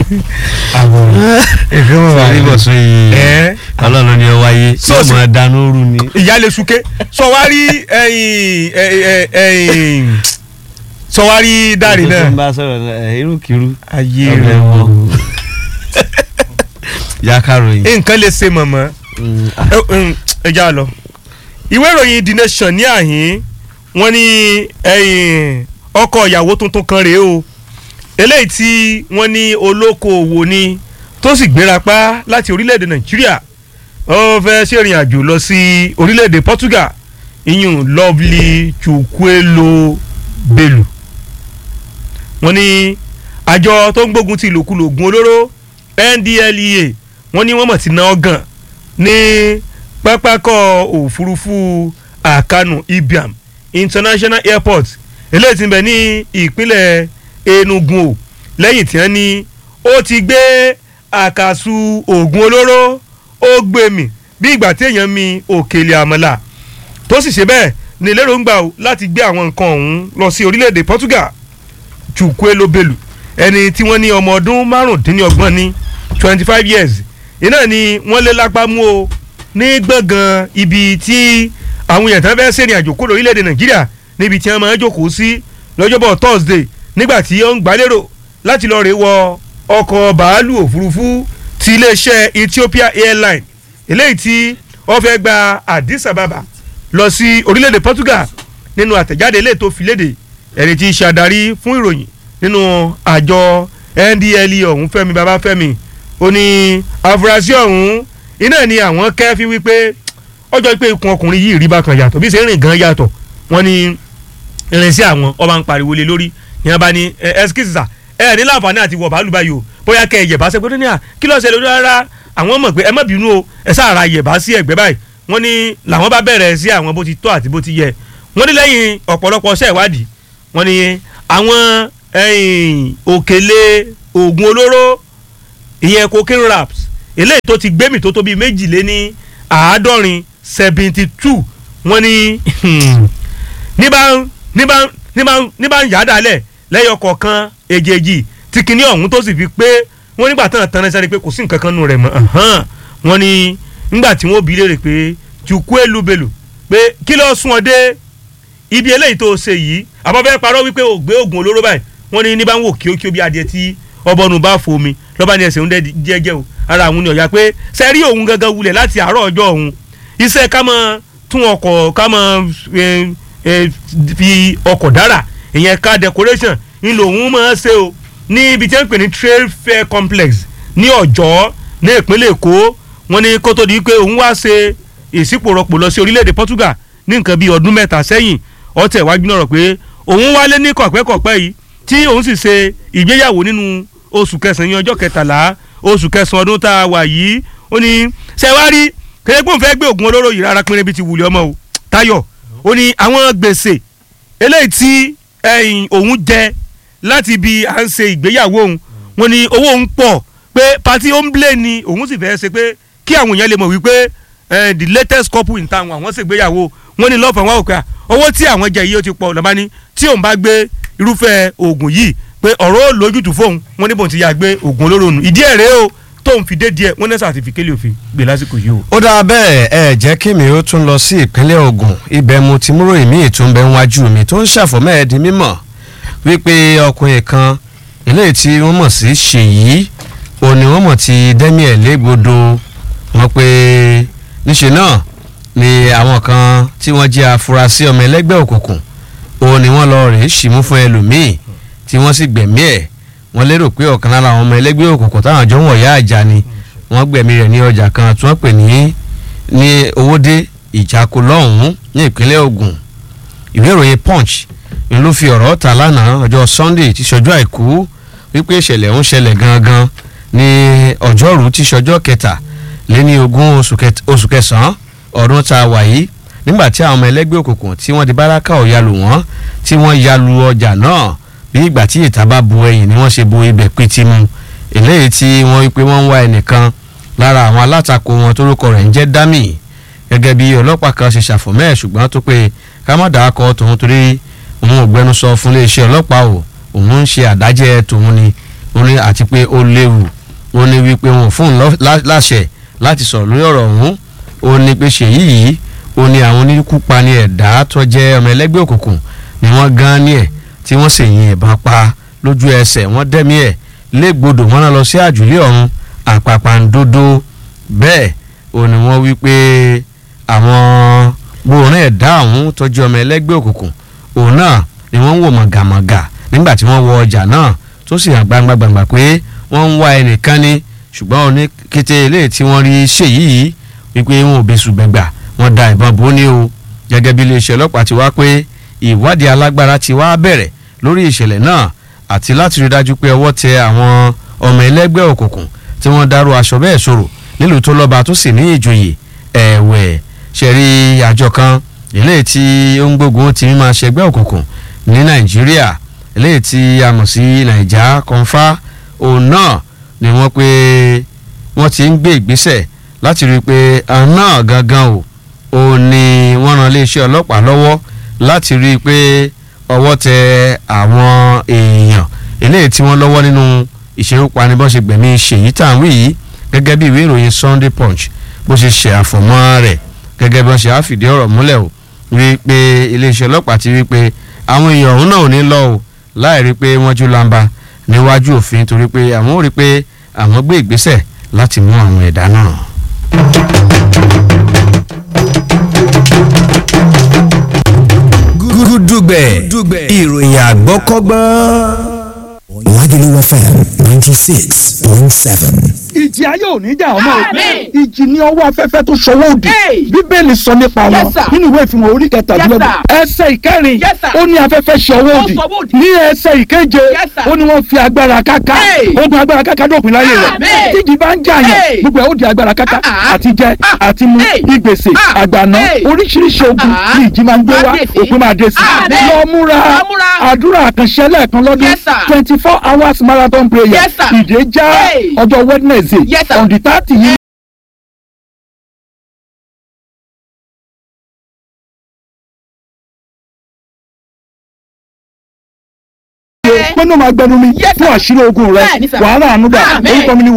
àbọ̀ ìfẹ́ wà ní bọ̀sùn yìí ọlọ́run ni ó wáyé sọ́ọ̀mù ẹ̀dánú rú ni. ìyáálé suké sọwárí dáre náà. tó ń bá sọ̀rọ̀ irúkirú ayé ọbẹ̀ rẹ̀ wọn. yakaròyìn. nǹkan lè ṣe mọ̀mọ́ ẹ já lọ. ìwé ìròyìn The Nation ní àhín wọ́n ní ọkọ ìyàwó tuntun kan rèé o eléyìí tí wọ́n ní olókoòwò ni tó sì gbérapá láti orílẹ̀-èdè Nàìjíríà ó fẹ́ ṣèrìn àjò lọ sí orílẹ̀-èdè Portugal ìyún Lovely Chukwuelo Bello. wọ́n ní àjọ tó ń gbógun ti ìlòkulò oògùn olóró NDLEA wọ́n ní wọ́n mọ̀ ti ná ọgàn ní pápákọ̀ òfurufú Àkànú Ibiam International Airport eléyìí tí ń bẹ ní ìpínlẹ̀ Enugu o lẹ́yìn tí wọ́n ní ó ti gbé àkàsù oògùn olóró ó gbé mì bí ìgbà tí èèyàn mi òkèlè àmàlà tó sì ṣe bẹ́ẹ̀ ní lérògbà o láti gbé àwọn nǹkan ọ̀hún lọ sí orílẹ̀-èdè Portugal. Chukwuelo Bello ẹni tí wọ́n ní ọmọ ọdún márùndínlọ́gbọ̀n ní 25 years iná ni wọ́n lé lápá mú o ní gbọ̀ngàn ibi tí àwọn èèyàn tán fẹ́ ṣèrìn àjò kúrò orílẹ̀-èdè Nàìjíríà níbi tí wọ́n máa ń jókòó sí lọ́jọ́bọ̀ Thursday nígbà tí ó ń gbàlérò láti lọ rè wọ ọkọ̀ bàálù òfurufú ti iléeṣẹ́ Ethiopia Airline eléyìí tí wọ́n fẹ́ gba Addis Ababa lọ sí orílẹ̀-èdè Portugal. nínú àtẹ̀jáde eléyìí tó fi léde ẹni tí í ṣe adarí fún ìròyìn nínú àjọ NDLEA ọ̀hún Fẹ́mi Babáfẹ́mi ó ní àfúrásì ọ̀hún iná ni àwọn kẹ́fí wípé ọjọ́ pé ikùn ọkùnrin yìí rí bákan yàtọ̀ bí ṣe ń rìn gan yàtọ̀ wọ́n ní irinṣẹ́ àwọn ọba ń pariwo lé lórí ní wọ́n bá ní ẹskísà ní láǹfààní àti wọ̀ bàálù báyìí o bóyá kẹ́ ẹ yẹ̀bá ṣe pé ní à kí ló ṣe lórí rárá àwọn mọ̀ pé ẹ má bínú o ẹ sáàrà yẹ̀bá sí ẹ̀gbẹ́ báyìí wọ́n ní làwọn bá bẹ̀rẹ̀ sí àwọn bó ti tọ́ àti bó ti yẹ wọ́n ní lẹ́yìn ọ̀pọ̀lọpọ̀ ṣẹ́ ìwádìí wọ́n ní àwọn òkèlè oògùn olóró ìyẹn cocaine wraps eléyìí tó ti gbẹ́mì tó tóbi 72 wọ́n ní ní bá ń yá dálẹ̀ lẹ́yọ kọ̀ọ̀kan èjèèjì tí kinní ọ̀hún tó sì fi pé wọ́n nígbà tán tán ẹsẹ̀ rí pé kò sí nǹkan kan nù rẹ̀ mọ́ wọ́n ní nígbà tí wọ́n bi léèrè pé Chukwuelo Bello pé kí ló sún ọ dé ibi eléyìí tó ṣe yìí àbọ̀fẹ́ parọ́ wípé ò gbé oògùn olóró báyìí wọ́n ní bá ń wò kíókíó bí adìẹ tí ọbọ̀nù bá fomi lọ́ba ní ẹsẹ̀ ń jẹ́jẹ́ o ara àwọn ni ọ̀yà pé sẹ́rí òun gangan wulẹ̀ láti àárọ̀ ọjọ́ òun iṣẹ́ ká mọ́ tún ọkọ̀ ká mọ́ fi ọkọ̀ dára ìyẹn car decoration ń lò òun máa ṣe o ní ibi tí wọ́n ń pè ní Trade Fair Complex ní Ọ̀jọ́ ní ìpínlẹ̀ Èkó wọ́n ní kó tó di pé òun wá ṣe ìsípòrọ̀pọ̀ lọ sí orílẹ̀-èdè Portugal ní nǹkan bíi ọdún mẹ́ta sẹ́yìn ọ̀tẹ̀ wájú náà rọ̀ pé òun wálé ní kọ̀pẹ́kọ̀pẹ́ yìí tí òun sì ṣe ìgbéyàwó nínú oṣù kẹsàn-án ní ọjọ́ 13 oṣù kẹsàn-án ọdún tá a wà yìí ó ní ṣẹ́wárí kẹ́lẹ́gbọ́n fẹ́ gbé oògùn olóró yìí rárá pínlẹ̀ bíi ti wùlé ọmọ o Táyọ̀ ó ní àwọn gbèsè eléyìí tí òun jẹ láti ibi à ń ṣe ìgbéyàwó òun wọ́n ní owó òun pọ̀ pé pati ó ń blé ni òun sì fẹ́ ṣe pé kí àwọn èèyàn lè mọ̀ wípé the latest couple in town àwọn ṣègbéyàwó wọ́n ní lọ́fọ̀ọ́ wọn ò pé owó tí àwọn jẹ yìí ó ti pọ̀ lọ́ba ní tí òun bá gbé irúfẹ́ oògùn yìí pé ọ̀rọ̀ lójútùú fóun wọ́n ní bòun ti yà gbé oògùn olóró nù ìdí ẹ̀rẹ́ o tóun fi dé díẹ̀ wọ́n ní sàtífíkẹ́lì òfin gbé lásìkò yìí o. ó dáa bẹ́ẹ̀ ẹ jẹ́ kí mi ó tún lọ sí ìpínlẹ̀ Ògùn ibẹ̀ mo ti múrò ìmí ìtúnbẹ̀ wájú mi tó ń ṣàfọ̀mọ́ ẹ̀ di mímọ̀ wípé ọkùnrin kan eléyìí tí wọ́n mọ̀ sí Ṣèyí òní wọ́n mọ̀ ti dẹ́mi ẹ̀ légbodò wọn pé níṣẹ́ náà ni àwọn kan tí wọ́n jẹ́ afurasí ọmọ ẹlẹ́gbẹ́ òkùnkùn òun ni wọ́n lọ rèé ṣìmú fún ẹlòmíì tí wọ́n sì gbẹ̀mí ẹ̀ wọ́n lérò pé ọ̀kan lára àwọn ọmọ ẹlẹ́gbẹ́ òkùnkùn táwọn àjọ wọ̀nyá àjà ni wọ́n gbẹ̀mí rẹ̀ ní ọjà kan tí wọ́n pè ní Owódé Ìjákò lọ́hùn-ún ní ìpínlẹ̀ Ògùn. ìwé ìròyìn Punch ni ló fi ọ̀rọ̀ ta lánàá ọjọ́ Sunday tí ṣọjọ́ àìkú wípé ìṣẹ̀lẹ̀ ń ṣẹlẹ̀ gangan ní ọjọ́rú tí ṣọjọ́ kẹtàléní ogún oṣù kẹsàn-án ọdún tá a wà yìí nígbà tí àwọn ọmọ ẹlẹ́gbẹ́ òkùnkùn tí wọ́n di báràkà ọ̀yàlù wọn tí wọ́n yalu ọjà náà bí ìgbà tí ìta bá bu ẹyìn ni wọ́n ṣe bo ibẹ̀ pétí mu eléyìí tí wọ́n wípé wọ́n ń wá ẹnìkan lára àwọn alátakò wọn tórúkọ rẹ̀ ń jẹ́ Dami gẹ́gẹ́ bí ọlọ́pàá kan ṣe ṣàfọ̀mọ́ ẹ̀ ṣùgbọ́n tó pé ká má dàá kọ tòun torí òun ò gbẹnusọ fún iléeṣẹ́ ọlọ́pàá o òun ń ṣe àdájẹ́ tòun ni ó ní àti pé ó léwu ó ní wípé wọn fún un láṣẹ láti sọ̀rọ̀ lórí ọ̀rọ̀ ọ̀hún ó ní pé ṣèyí yìí ó ní àwọn oníkúpa ní ẹ̀dá tó jẹ́ ọmọ ẹlẹ́gbẹ́ òkùnkùn ni wọ́n gan ní ẹ̀ tí wọ́n sì yin ìbọn pa lójú ẹsẹ̀ wọ́n dẹ́mi ẹ̀ légbodò wọ́n náà lọ sí àjùlé ọ̀run àpàpàǹdodo bẹ́ẹ̀ ó ní wọ́n wí pé àwọn gbòòrùn ẹ̀dá ọ̀hún tó jẹ́ ọmọ ẹlẹ́gbẹ́ òkùnkùn òun náà ni wọ́n ń wò mọ̀gàmọ̀gà nígbà tí wọ́n wọ ọjà náà tó sì hàn gbangbangba pé wọ́n ń wá ẹnìkan ní ṣùgbọ́n òní kété eléyìí tí wọ́n rí ṣèyí yìí wípé wọn ò bẹ́sù gbẹ̀gbà wọ́n da ìbọn bò ní o gẹ́gẹ́ bí iléeṣẹ́ ọlọ́pàá ti wá pé ìwádìí alágbára ti wá bẹ̀rẹ̀ lórí ìṣẹ̀lẹ̀ náà àti láti rí dájú pé ọwọ́ tẹ àwọn ọmọ ẹlẹ́gbẹ́ òkùnkùn tí wọ́n dárò aṣọ bẹ́ẹ̀ sọ̀rọ̀ nílùú tó lọ́ba tó sì ní ìjòyè ẹ̀wẹ̀ ṣẹ̀rí àjọ kan eléyìí tí ó ń gbógun ti máa ṣẹgbẹ́ òkùnkùn ní nàìjíríà eléyìí tí a mọ̀ sí naija kọ́ńfà òun náà ni wọ́n pé wọ́n ti ń gbé ìgbésẹ̀ láti rí i pé àná gangan ò ní wọ́n ran iléeṣẹ́ ọlọ́pàá lọ́wọ́ láti rí i pé ọwọ́ tẹ àwọn èèyàn eléyìí tí wọ́n lọ́wọ́ nínú ìṣerúpani bó ṣe gbẹ̀mí ṣèyí tá à ń wí yìí gẹ́gẹ́ bí ìwé ìròyìn Sunday Punch bó ṣe ṣe àfọ̀mọ́ rẹ̀ gẹ́gẹ́ bí wọ́n ṣe àfìdí ọ̀rọ̀ múlẹ̀ o rí i pé iléeṣẹ́ ọlọ́pàá ti rí i pé àwọn èèyàn ọ̀hún náà ò ní lọ o láì rí i pé wọ́n jú lamba níwájú òfin torí pé àwọn ò rí i pé àwọn gbé ìgbésẹ̀ láti mú àwọn ẹ̀dá náà. Gúdúgbẹ̀ ìròyìn àgbọ́kọ́gbọ́n. Lagelu FM 96.7. Ìjì ayé ò ní jà ọmọ rẹ ìjì ní ọwọ́ afẹ́fẹ́ tó ṣọwọ́ òdì bíbélì sọ nípa wọn nínú ìwé ìfihàn orí kẹtàdínlọ́gbọ̀n ẹsẹ̀ ìkẹrin ó ní afẹ́fẹ́ ṣọwọ́ òdì ní ẹsẹ̀ ìkeje ó ní wọ́n fi agbára káká ogun agbára káká dópin láyé rẹ̀ tíjì bá ń jà yẹn gbogbo ẹ̀ ó di agbára káká àti jẹ àti mu ìgbèsè àgbàná oríṣiríṣi ogun ní ìjì máa ń gbé wá òpin máa dé sí lọ múra àdúrà àkànṣe lẹ́ẹ̀kan lọ́dún 24 hours marathon prayer ìdè já ọjọ́ Wednesday on the 30 yìí. pé ní o máa gbẹnu mi fún àṣírí ogun rẹ wàhálà àánú gbà orúkọ mi ni